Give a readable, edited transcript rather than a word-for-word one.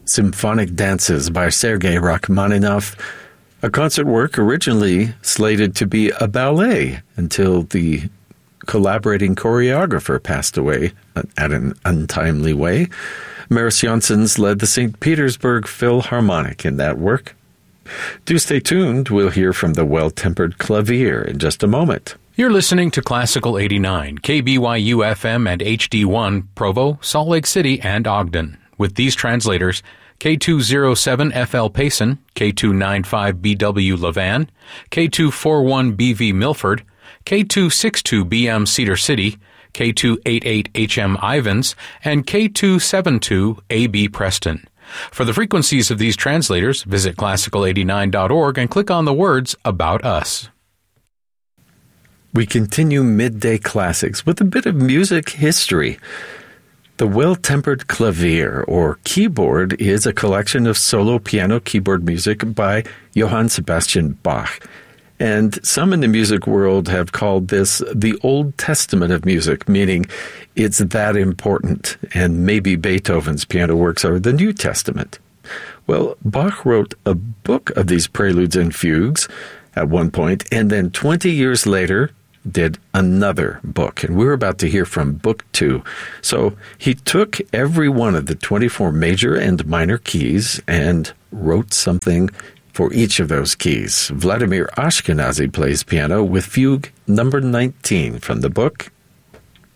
Symphonic Dances by Sergei Rachmaninoff, a concert work originally slated to be a ballet until the collaborating choreographer passed away at an untimely way. Mariss Jansons led the St. Petersburg Philharmonic in that work. Do stay tuned. We'll hear from the Well-Tempered Clavier in just a moment. You're listening to Classical 89, KBYU FM and HD1, Provo, Salt Lake City, and Ogden. With these translators, K207FL Payson, K295BW Levan, K241BV Milford, K262BM Cedar City, K288HM Ivans, and K272AB Preston. For the frequencies of these translators, visit classical89.org and click on the words About Us. We continue Midday Classics with a bit of music history. The Well-Tempered Clavier, or keyboard, is a collection of solo piano keyboard music by Johann Sebastian Bach. And some in the music world have called this the Old Testament of music, meaning it's that important, and maybe Beethoven's piano works are the New Testament. Well, Bach wrote a book of these preludes and fugues at one point, and then 20 years later did another book, and we're about to hear from Book 2. So he took every one of the 24 major and minor keys and wrote something for each of those keys. Vladimir Ashkenazy plays piano with fugue number 19 from the book